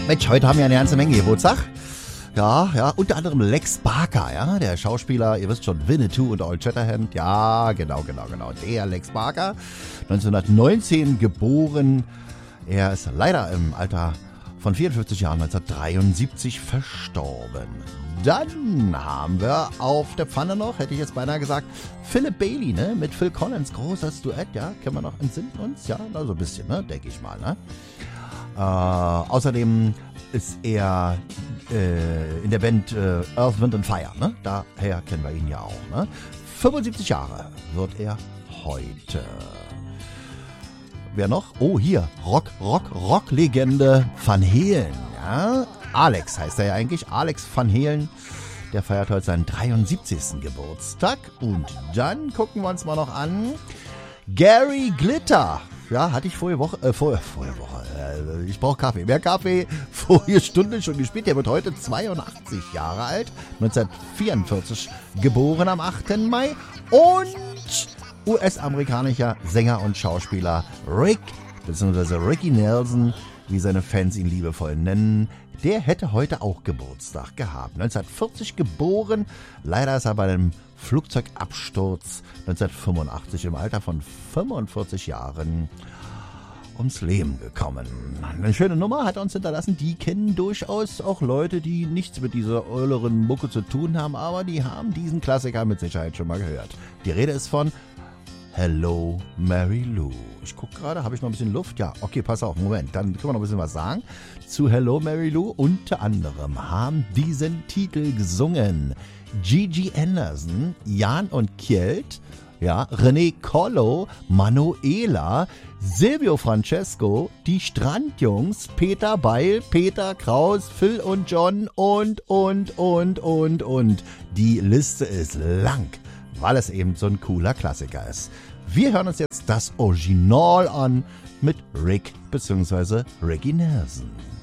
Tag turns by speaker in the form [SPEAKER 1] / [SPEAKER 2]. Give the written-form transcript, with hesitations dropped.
[SPEAKER 1] Mensch, heute haben wir eine ganze Menge Geburtstag. Ja, unter anderem Lex Barker, ja, der Schauspieler, ihr wisst schon, Winnetou und Old Shatterhand. Ja, genau, der Lex Barker, 1919 geboren. Er ist leider im Alter von 54 Jahren 1973 verstorben. Dann haben wir auf der Pfanne noch, hätte ich jetzt beinahe gesagt, Philip Bailey, ne, mit Phil Collins, großes Duett, ja, kennen wir noch, entsinnen uns, ja, so ein bisschen, ne, denke ich mal, ne. Außerdem ist er in der Band Earth, Wind and Fire, ne, daher kennen wir ihn ja auch, ne. 75 Jahre wird er heute. Wer noch? Oh, hier, Rock-Legende Van Halen, ja. Alex heißt er ja eigentlich, Alex Van Halen, der feiert heute seinen 73. Geburtstag. Und dann gucken wir uns mal noch an, Gary Glitter. Ja, hatte ich vorige Woche, ich brauche Kaffee, mehr Kaffee, vorige Stunde schon gespielt. Der wird heute 82 Jahre alt, 1944 geboren am 8. Mai. Und US-amerikanischer Sänger und Schauspieler Ricky Nelson, wie seine Fans ihn liebevoll nennen, der hätte heute auch Geburtstag gehabt. 1940 geboren, leider ist er bei einem Flugzeugabsturz 1985 im Alter von 45 Jahren ums Leben gekommen. Eine schöne Nummer hat er uns hinterlassen, die kennen durchaus auch Leute, die nichts mit dieser euren Mucke zu tun haben, aber die haben diesen Klassiker mit Sicherheit schon mal gehört. Die Rede ist von Hello, Mary Lou. Ich gucke gerade, habe ich noch ein bisschen Luft? Ja, okay, pass auf, Moment, dann können wir noch ein bisschen was sagen. Zu Hello, Mary Lou unter anderem haben diesen Titel gesungen Gigi Anderson, Jan und Kjeld, ja, René Collo, Manuela, Silvio Francesco, die Strandjungs, Peter Beil, Peter Kraus, Phil und John und. Die Liste ist lang, weil es eben so ein cooler Klassiker ist. Wir hören uns jetzt das Original an mit Rick bzw. Ricky Nelson.